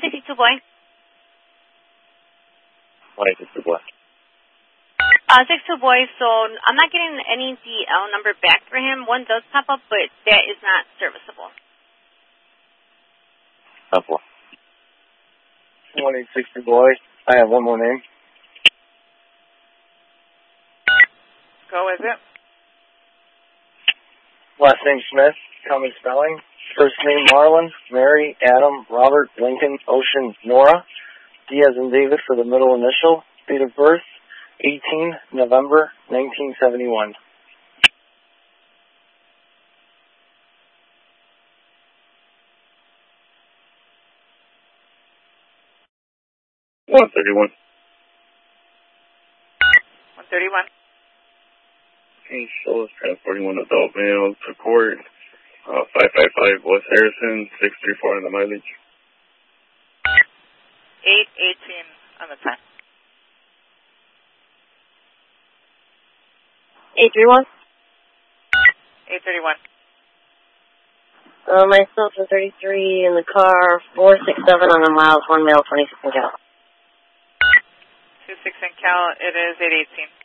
162 boy. 162 boy. 62 boy, so I'm not getting any DL number back for him. One does pop up, but that is not serviceable. 160 boy. I have one more name. Go with it. Last name Smith, common spelling. First name Marlon, Mary, Adam, Robert, Lincoln, Ocean, Nora. D as in David for the middle initial. Date of birth, 18 November 1971. 131. 131. Okay, so it's transporting one adult male to court. 555 West Harrison, 634 on the mileage. 818 on the time. 831. 831. Myself and 33 in the car, 467 on the miles, one male, 26 in Cal. 26 in Cal, it is 818.